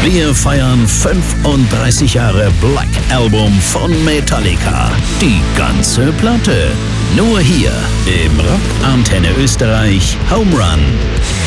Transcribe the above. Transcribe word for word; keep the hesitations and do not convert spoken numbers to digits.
Wir feiern fünfunddreißig Jahre Black Album von Metallica. Die ganze Platte. Nur hier im Rock Antenne Österreich Home Run.